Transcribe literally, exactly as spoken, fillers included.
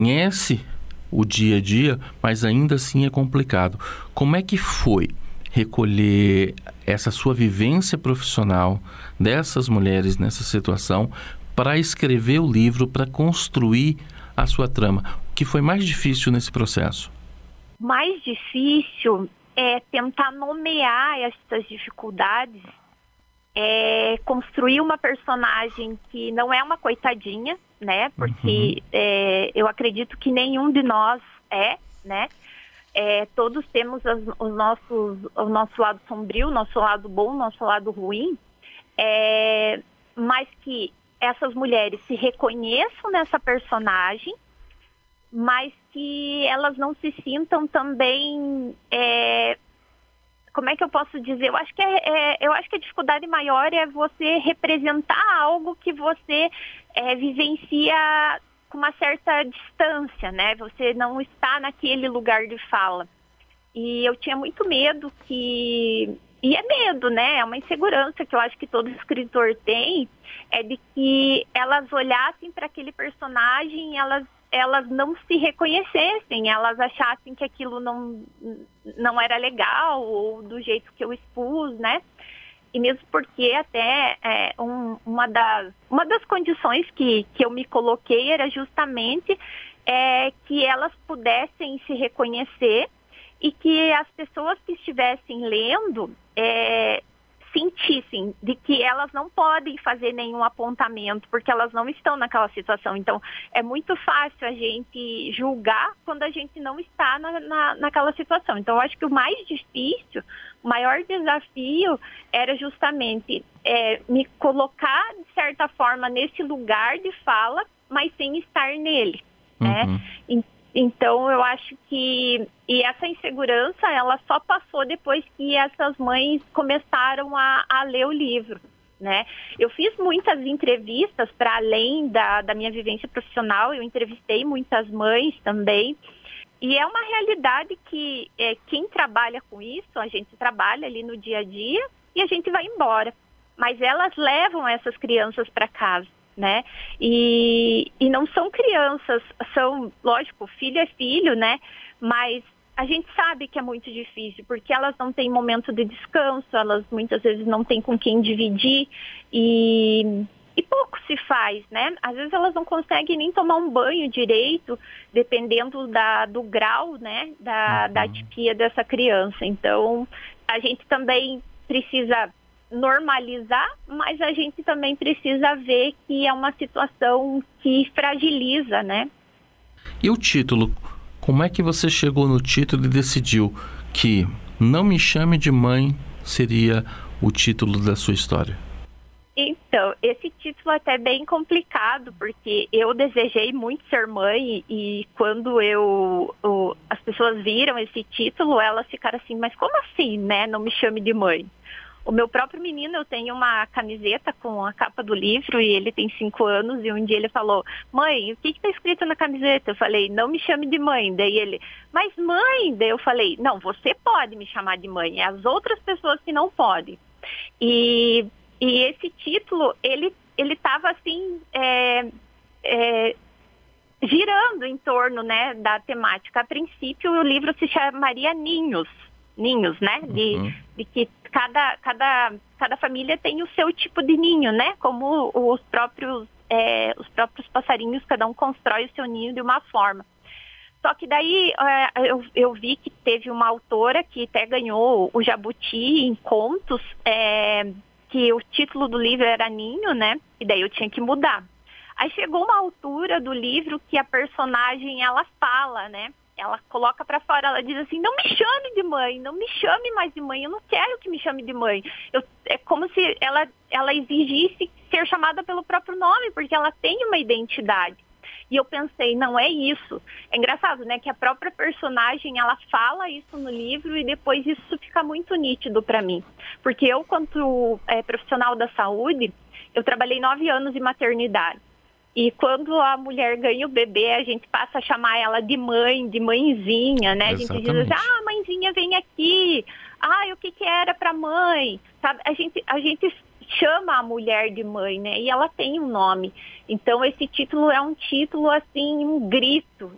conhece o dia a dia, mas ainda assim é complicado. Como é que foi recolher essa sua vivência profissional dessas mulheres nessa situação para escrever o livro, para construir a sua trama? O que foi mais difícil nesse processo? Mais difícil é tentar nomear essas dificuldades, é construir uma personagem que não é uma coitadinha, né? Porque uhum. é, eu acredito que nenhum de nós é, né? É, todos temos as, os nossos, o nosso lado sombrio, o nosso lado bom, o nosso lado ruim, é, mas que essas mulheres se reconheçam nessa personagem, mas que elas não se sintam também, é, como é que eu posso dizer? Eu acho que, é, é, eu acho que a dificuldade maior é você representar algo que você é, vivencia com uma certa distância, né? Você não está naquele lugar de fala. E eu tinha muito medo que... E é medo, né? É uma insegurança que eu acho que todo escritor tem, é de que elas olhassem para aquele personagem e elas, elas não se reconhecessem, elas achassem que aquilo não, não era legal ou do jeito que eu expus, né? E mesmo porque até é, um, uma, das, uma das condições que, que eu me coloquei era justamente é, que elas pudessem se reconhecer e que as pessoas que estivessem lendo é, sentissem de que elas não podem fazer nenhum apontamento, porque elas não estão naquela situação. Então, é muito fácil a gente julgar quando a gente não está na, na, naquela situação. Então, eu acho que o mais difícil, o maior desafio era justamente é, me colocar, de certa forma, nesse lugar de fala, mas sem estar nele, uhum. né? Então, eu acho que... E essa insegurança, ela só passou depois que essas mães começaram a, a ler o livro, né? Eu fiz muitas entrevistas para além da, da minha vivência profissional, eu entrevistei muitas mães também. E é uma realidade que é, quem trabalha com isso, a gente trabalha ali no dia a dia e a gente vai embora. Mas elas levam essas crianças para casa, né? E, e não são crianças, são, lógico, filho é filho, né? Mas a gente sabe que é muito difícil, porque elas não têm momento de descanso, elas muitas vezes não têm com quem dividir e, e pouco se faz, né? Às vezes elas não conseguem nem tomar um banho direito, dependendo da, do grau, né? Da, uhum. da atipia dessa criança. Então, a gente também precisa normalizar, mas a gente também precisa ver que é uma situação que fragiliza, né? E o título? Como é que você chegou no título e decidiu que Não Me Chame de Mãe seria o título da sua história? Então, esse título é até bem complicado, porque eu desejei muito ser mãe e quando eu, eu as pessoas viram esse título, elas ficaram assim, mas como assim, né? Não me chame de mãe. O meu próprio menino, eu tenho uma camiseta com a capa do livro e ele tem cinco anos e um dia ele falou, mãe, o que está escrito na camiseta? Eu falei, não me chame de mãe. Daí ele, mas mãe? Daí eu falei, não, você pode me chamar de mãe, é as outras pessoas que não podem. E, e esse título, ele ele estava assim, é, é, girando em torno, né, da temática. A princípio, o livro se chamaria Ninhos, Ninhos, né, de, uhum. de que Cada, cada, cada família tem o seu tipo de ninho, né? Como os próprios, é, os próprios passarinhos, cada um constrói o seu ninho de uma forma. Só que daí é, eu, eu vi que teve uma autora que até ganhou o Jabuti em contos, é, que o título do livro era Ninho, né? E daí eu tinha que mudar. Aí chegou uma altura do livro que a personagem, ela fala, né? Ela coloca pra fora, ela diz assim, não me chame de mãe, não me chame mais de mãe, eu não quero que me chame de mãe. Eu, é como se ela, ela exigisse ser chamada pelo próprio nome, porque ela tem uma identidade. E eu pensei, não é isso. É engraçado, né, que a própria personagem, ela fala isso no livro e depois isso fica muito nítido pra mim. Porque eu, quanto é, profissional da saúde, eu trabalhei nove anos em maternidade. E quando a mulher ganha o bebê, a gente passa a chamar ela de mãe, de mãezinha, né? Exatamente. A gente diz assim, ah, mãezinha, vem aqui. Ah, o que que era pra mãe? Sabe? A gente, a gente chama a mulher de mãe, né? E ela tem um nome. Então, esse título é um título, assim, um grito